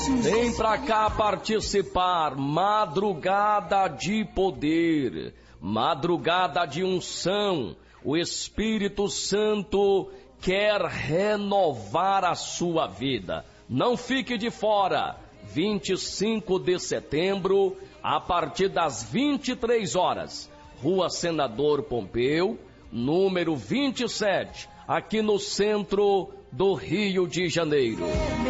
Vem pra cá participar, madrugada de poder, madrugada de unção. O Espírito Santo quer renovar a sua vida. Não fique de fora. 25 de setembro, a partir das 23 horas, Rua Senador Pompeu, número 27, aqui no centro do Rio de Janeiro.